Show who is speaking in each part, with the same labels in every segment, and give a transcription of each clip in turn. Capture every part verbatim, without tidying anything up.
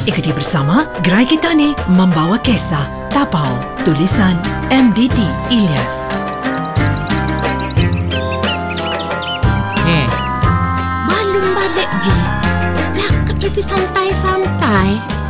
Speaker 1: Ikuti bersama Gerai Kita Ni membawa kisah Tapau, tulisan M D T Ilyas.
Speaker 2: Eh, belum balik je. Lakat lagi santai-santai.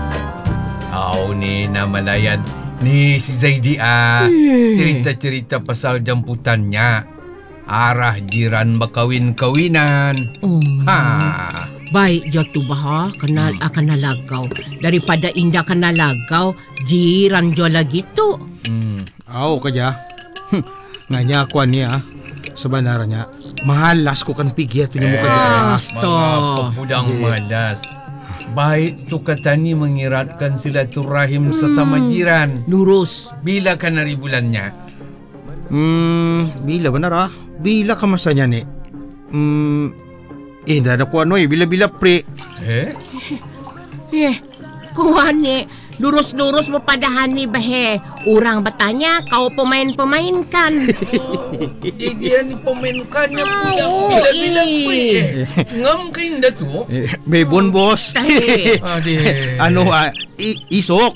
Speaker 3: Oh ni nama layan. Ni si Zaidi ah. Cerita-cerita pasal jemputannya. Arah jiran berkawin-kawinan.
Speaker 2: Oh.
Speaker 3: Ha.
Speaker 2: Baik jo tu bah, kenal hmm. akan nalagau. Daripada indah kena lagau, jiran jo lagi tu.
Speaker 3: Hmm.
Speaker 4: Au kerja. Hm. Nganya aku ni ah. Sebenarnya malas ko kan pergi tu ni
Speaker 3: Eh,
Speaker 4: muka
Speaker 3: mengapa pudang malas? Baik tu kata ni mengiratkan silaturahim sesama
Speaker 2: Hmm.
Speaker 3: jiran.
Speaker 2: Lurus.
Speaker 3: Bila kan hari bulannya?
Speaker 4: Hmm, bila benar ah? Bila ka masanya ni? Hmm, eh dah ada kuan oi bila-bila pre.
Speaker 3: Eh?
Speaker 2: Eh, kuan ni lurus-lurus berpadahan ni bahe. Orang bertanya kau pemain-pemain kan.
Speaker 3: Dia, dia ni pemainkannya pula
Speaker 2: Oh,
Speaker 3: bila-bila
Speaker 2: eh.
Speaker 3: kuih. Eh. Ngam ka indah tu?
Speaker 4: Eh, bebon bos.
Speaker 2: Eh.
Speaker 3: Adik.
Speaker 4: Anu ah, i- isok.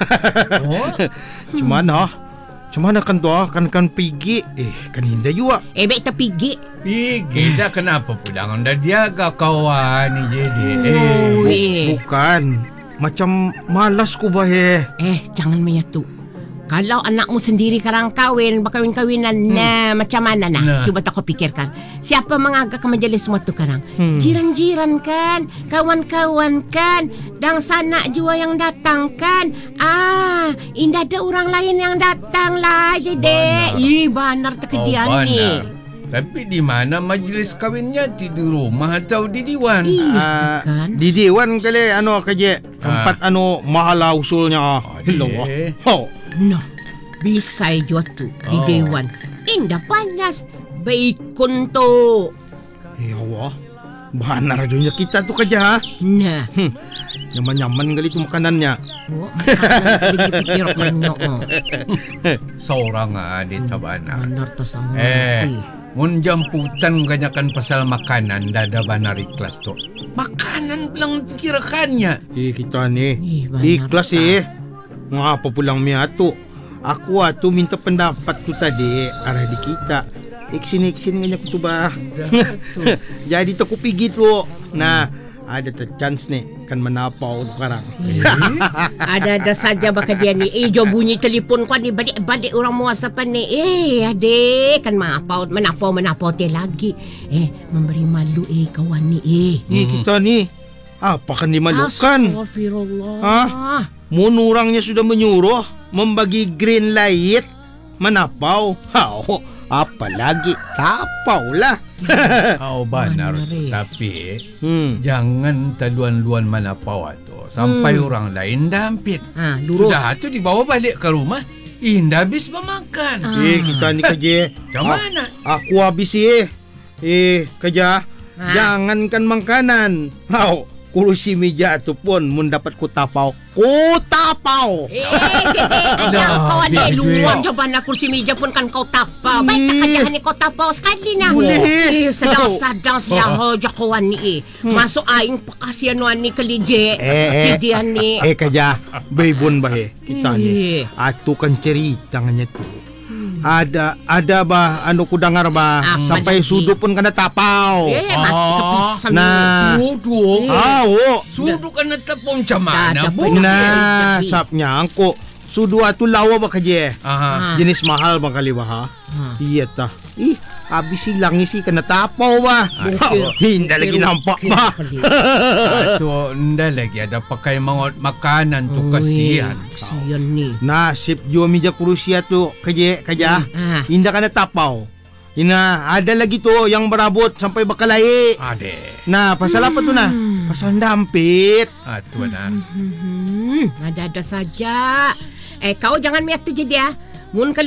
Speaker 3: Oh?
Speaker 4: Cuman ah, cuman kan tu ah, kan kan pergi. Eh, kan indah juga.
Speaker 2: Eh, baik terpigi.
Speaker 3: Pergi dah kenapa pulang dah diaga kawan ni jadi.
Speaker 2: Oh,
Speaker 3: Eh.
Speaker 2: eh.
Speaker 4: Bukan. Macam malas ku bahe.
Speaker 2: Eh, jangan menyatu. Kalau anakmu sendiri karang kahwin, berkahwin-kahwinan, hmm. nah, macam mana nah?
Speaker 3: Nah.
Speaker 2: Cuba tak kau pikirkan. Siapa mengagak ke majlis semua tu karang?
Speaker 4: Hmm.
Speaker 2: Jiran-jiran kan? Kawan-kawan kan? Dan sanak jua yang datang kan? Ah, indah ada orang lain yang datang lah, jadi. Ih, banar terkedian
Speaker 3: Oh,
Speaker 2: ni.
Speaker 3: benar. Tapi di mana majlis kahwinnya? Di rumah atau di diwan?
Speaker 2: Ih,
Speaker 4: Ah,
Speaker 2: tu kan?
Speaker 4: di Dewan kali anu kerja. Tempat anu mahala usulnya. Hello.
Speaker 3: Adik.
Speaker 4: Oh.
Speaker 2: Noh, bisa jua tu di
Speaker 3: Oh.
Speaker 2: dewan. Indah panas. Baikun tu.
Speaker 4: Ya Allah. Bahanar aja kita tu kerja ha.
Speaker 2: Nah.
Speaker 4: Hmm. Nyaman-nyaman kali tu makanannya.
Speaker 2: Oh, makanan dipikir kanyo. Oh.
Speaker 3: Seorang adik tabana.
Speaker 2: Benar tu sama.
Speaker 3: Eh, mun jamputan kanyakan pasal makanan dada banar ikhlas tu. Makanan bilang pikirkannya.
Speaker 4: Eh kita ni.
Speaker 2: Eh, benar
Speaker 4: Ikhlas
Speaker 2: tak?
Speaker 4: eh. Ngapa pulang mi tu? Aku ah tu minta pendapat tu tadi arah di kita. Iksin-iksin nganya ku tu bah. Jadi tu aku pergi tu. Nah, ada ter chance ni kan menapau tu sekarang.
Speaker 2: Ada-ada saja bakal dia ni. Eh, jo bunyi telefon kau ni balik-balik orang muasapa ni. Eh, adik kan menapau, menapau, menapau dia lagi. Eh, memberi malu eh kawan ni eh.
Speaker 4: Eh kita ni apa kan dimalukan?
Speaker 2: Astagfirullah.
Speaker 4: Hah? Mun orangnya sudah menyuruh membagi green light menapau. Ha, oh, apa lagi? Tapau lah.
Speaker 3: Oh banar.
Speaker 2: Banar, eh.
Speaker 3: Tapi
Speaker 4: Hmm.
Speaker 3: jangan taluan-luan manapau tu sampai
Speaker 2: Hmm.
Speaker 3: orang lain dampit.
Speaker 2: Ha, lurus.
Speaker 3: Sudah tu dibawa balik ke rumah. Indah habis bermakan.
Speaker 2: Ah.
Speaker 4: Eh kita ni kerja.
Speaker 3: Macam mana?
Speaker 4: Ah, aku habis eh. Eh kerja.
Speaker 2: Ha.
Speaker 4: Jangankan makanan. Hau, kursi meja tu pun mun dapat ku tapau. Ku tapau.
Speaker 2: Eh, gede. Ada kawan ni luar coba nak kursi meja pun kan kau tapau. Baik tak
Speaker 4: Eh.
Speaker 2: kerja ni kau tapau sekali nah.
Speaker 4: Boleh.
Speaker 2: Eh, sedang-sedang selah hoja kawan ni eh. Masuk aing pakasian wan ni kelije.
Speaker 4: Eh, eh.
Speaker 2: Dia ni.
Speaker 4: Eh kerja. Bebon bahe kita ni.
Speaker 2: Eh.
Speaker 4: Atu kan cerita nganya tu. Ada ada bah anu ku dengar bah
Speaker 2: Apa
Speaker 4: sampai
Speaker 2: lagi?
Speaker 4: sudu pun kena tapau.
Speaker 2: Eh, mati
Speaker 3: Ah.
Speaker 2: kepisan
Speaker 4: Nah.
Speaker 2: ni.
Speaker 3: Suduk.
Speaker 2: Eh.
Speaker 4: Ah, oh.
Speaker 3: Suduk kan tetap macam
Speaker 2: Dah,
Speaker 3: mana?
Speaker 2: dah
Speaker 3: Bu?
Speaker 2: pernah.
Speaker 4: Nah,
Speaker 2: Tapi-
Speaker 4: sapnya angko. Sudu atu lawa ba kerja.
Speaker 3: Aha.
Speaker 2: Ah.
Speaker 4: Jenis mahal ba kali bah.
Speaker 2: Ha.
Speaker 4: Iya tah. Ih, habis hilang isi kena tapau bah.
Speaker 2: Okey.
Speaker 4: Hinda lagi nampak
Speaker 2: Okey,
Speaker 4: bah.
Speaker 2: kali.
Speaker 3: Ah, tu nda lagi ada pakai mangot makanan tu kasihan.
Speaker 2: Ui, Kasihan ni.
Speaker 4: Nasib jua meja kurusia tu kerja kerja.
Speaker 2: Ah.
Speaker 4: Hinda kena tapau. Ina ada lagi tu yang berabot sampai bakalai.
Speaker 3: Ade.
Speaker 4: Nah, pasal apa tu nah? Pasal dampit.
Speaker 3: Ah, tu benar.
Speaker 2: Hmm, ada-ada saja. Eh, kau jangan miat tu je dia. Mun kalau